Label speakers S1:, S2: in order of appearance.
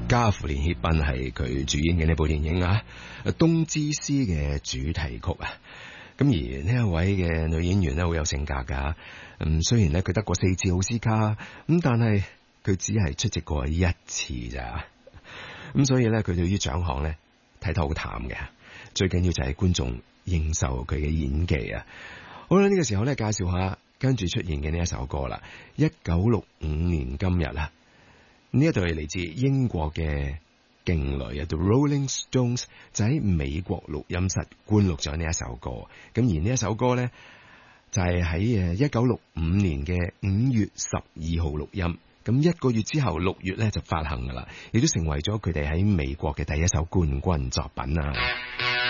S1: 家父連協斌係佢主演嘅呢部電影啊，冬之詩嘅主題曲啊。咁而呢一位嘅女演員咧，好有性格噶。雖然咧佢得過4次奧斯卡，咁但係佢只係出席過1次咋。咁所以咧，佢對於獎項咧睇得好淡嘅。最緊要就係觀眾認受佢嘅演技啊。好啦，呢個時候咧介紹下跟住出現嘅呢一首歌啦。1965年今日啊，呢一隊嚟自英國嘅勁女啊 The Rolling Stones 就喺美國錄音室灌錄咗呢一首歌。咁而呢一首歌咧就係喺1965年嘅5月12號錄音。咁1個月之後6月咧就發行噶啦，亦都成為咗佢哋喺美國嘅第一首冠軍作品啊。